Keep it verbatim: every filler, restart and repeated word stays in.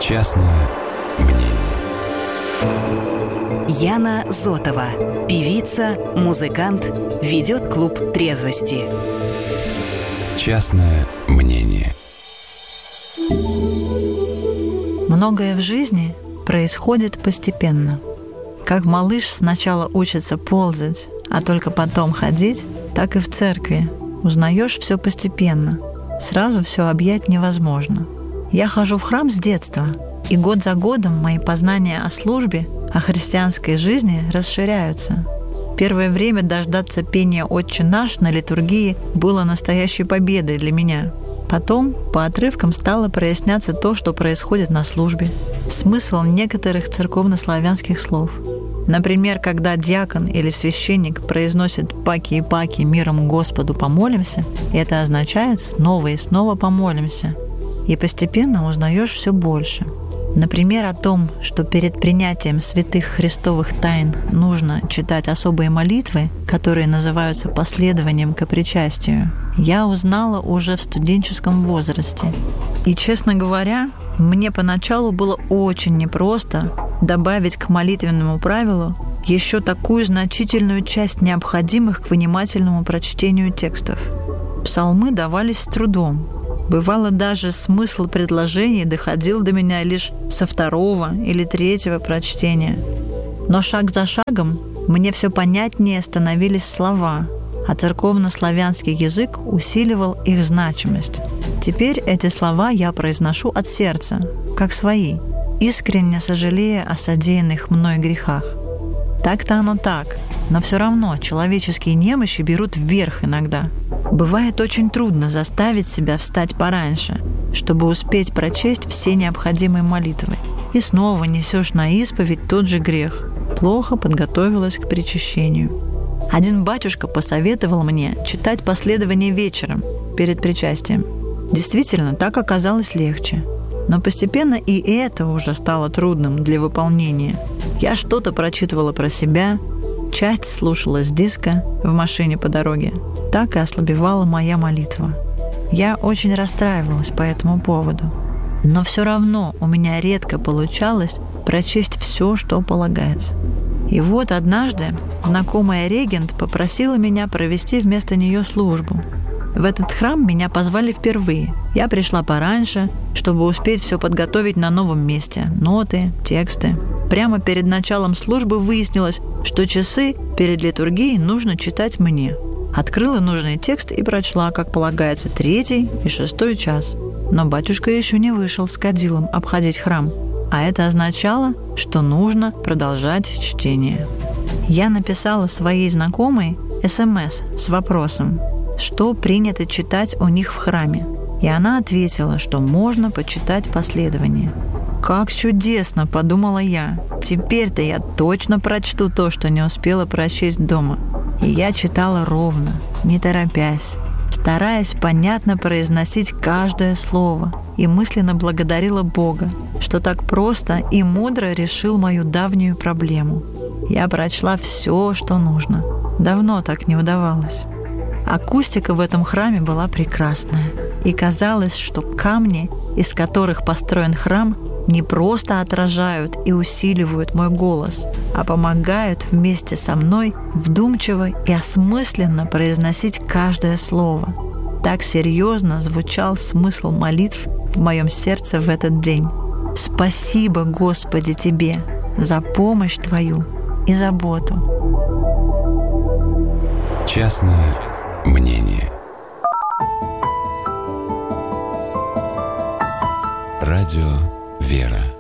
Частное мнение. Яна Зотова, певица, музыкант, ведет клуб трезвости. Частное мнение. Многое в жизни происходит постепенно. Как малыш сначала учится ползать, а только потом ходить, так и в церкви. Узнаешь все постепенно. Сразу все объять невозможно. Я хожу в храм с детства, и год за годом мои познания о службе, о христианской жизни расширяются. Первое время дождаться пения «Отче наш» на литургии было настоящей победой для меня. Потом по отрывкам стало проясняться то, что происходит на службе, смысл некоторых церковнославянских слов. Например, когда диакон или священник произносит «паки и паки, миром Господу помолимся», это означает «снова и снова помолимся». И постепенно узнаешь все больше. Например, о том, что перед принятием святых христовых тайн нужно читать особые молитвы, которые называются последованием ко причастию, я узнала уже в студенческом возрасте. И, честно говоря, мне поначалу было очень непросто добавить к молитвенному правилу еще такую значительную часть необходимых к внимательному прочтению текстов. Псалмы давались с трудом. Бывало, даже смысл предложений доходил до меня лишь со второго или третьего прочтения. Но шаг за шагом мне все понятнее становились слова, а церковнославянский язык усиливал их значимость. Теперь эти слова я произношу от сердца, как свои, искренне сожалея о содеянных мной грехах. Так-то оно так, но все равно человеческие немощи берут вверх иногда. Бывает очень трудно заставить себя встать пораньше, чтобы успеть прочесть все необходимые молитвы. И снова несешь на исповедь тот же грех. Плохо подготовилась к причащению. Один батюшка посоветовал мне читать последование вечером, перед причастием. Действительно, так оказалось легче. Но постепенно и это уже стало трудным для выполнения. Я что-то прочитывала про себя, часть слушала с диска в машине по дороге. Так и ослабевала моя молитва. Я очень расстраивалась по этому поводу. Но все равно у меня редко получалось прочесть все, что полагается. И вот однажды знакомая регент попросила меня провести вместо нее службу. В этот храм меня позвали впервые. Я пришла пораньше, чтобы успеть все подготовить на новом месте. Ноты, тексты. Прямо перед началом службы выяснилось, что часы перед литургией нужно читать мне. Открыла нужный текст и прочла, как полагается, третий и шестой час. Но батюшка еще не вышел с кадилом обходить храм. А это означало, что нужно продолжать чтение. Я написала своей знакомой эс эм эс с вопросом, что принято читать у них в храме. И она ответила, что можно почитать последование. «Как чудесно!» – подумала я. «Теперь-то я точно прочту то, что не успела прочесть дома». И я читала ровно, не торопясь, стараясь понятно произносить каждое слово, и мысленно благодарила Бога, что так просто и мудро решил мою давнюю проблему. Я прочла все, что нужно. Давно так не удавалось. Акустика в этом храме была прекрасная, и казалось, что камни, из которых построен храм, не просто отражают и усиливают мой голос, а помогают вместе со мной вдумчиво и осмысленно произносить каждое слово. Так серьезно звучал смысл молитв в моем сердце в этот день. Спасибо, Господи, Тебе за помощь Твою и заботу. Частное мнение. Радио «Вера».